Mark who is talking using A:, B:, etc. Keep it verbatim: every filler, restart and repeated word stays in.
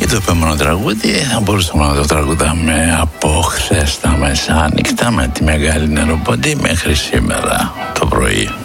A: το επόμενο τραγούδι θα μπορούσαμε να το τραγουδάμε από χθες τα μεσάνυχτα με τη Μεγάλη Νεροποντή μέχρι σήμερα το πρωί.